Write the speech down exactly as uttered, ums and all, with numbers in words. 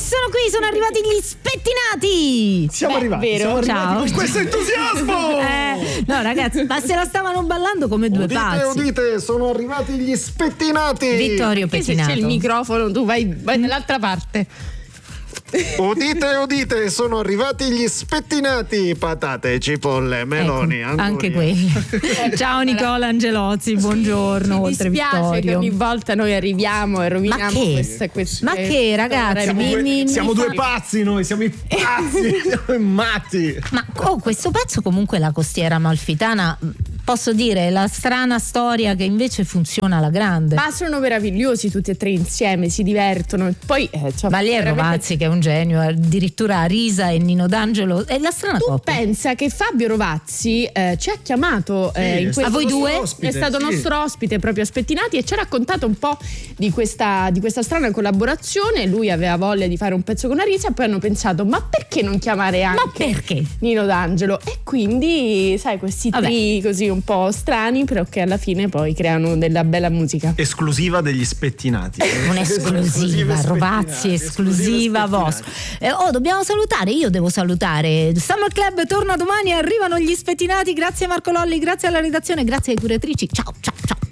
sono qui, sono arrivati gli spettinati. Siamo Beh, arrivati, vero? siamo arrivati Ciao. con questo entusiasmo. Eh, no ragazzi, ma se la stavano ballando come due udite, pazzi. Udite, sono arrivati gli spettinati. Vittorio Che se Pettinato. c'è il microfono tu vai, vai dall'altra parte. Udite, udite, sono arrivati gli spettinati. Patate, cipolle, meloni, Ecco, angurie. anche quelli. Ciao Nicola Angelozzi, buongiorno. Mi oltre dispiace che Vittorio. ogni volta noi arriviamo e roviniamo Ma che? queste, queste Ma che, ragazzi, Siamo mi- Due- mi- mi siamo fa- due pazzi noi, siamo i pazzi, siamo i matti. Ma oh, questo pezzo comunque la costiera amalfitana, posso dire, la strana storia che invece funziona alla grande. Ma sono meravigliosi tutti e tre insieme, si divertono. Poi eh, cioè, Valier veramente- Rovazzi che è un genio, addirittura Risa e Nino D'Angelo, è la strana Tu coppia. pensa che Fabio Rovazzi eh, ci ha chiamato eh, Sì, in è questo A voi nostro due? ospite, è stato sì. nostro ospite proprio a Spettinati e ci ha raccontato un po' di questa, di questa strana collaborazione. Lui aveva voglia di fare un pezzo con Arisa e poi hanno pensato ma perché non chiamare anche Ma perché? Nino D'Angelo? E quindi sai questi Vabbè. tri così un po' strani però che alla fine poi creano della bella musica. Esclusiva degli spettinati. Un'esclusiva, Rovazzi, esclusiva vostra. Eh, oh, dobbiamo salutare, io devo salutare. Summer Club torna domani, arrivano gli spettinati. Grazie Marco Lolli, grazie alla redazione, grazie ai curatrici. Ciao, ciao, ciao.